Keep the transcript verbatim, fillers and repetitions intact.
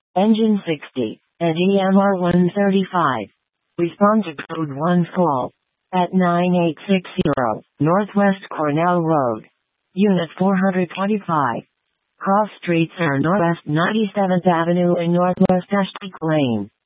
Engine sixty, at E M R one thirty-five. Respond to code one call. At nine eight six zero, Northwest Cornell Road. Unit four twenty-five. Cross streets are Northwest ninety-seventh Avenue and Northwest Ashton Lane.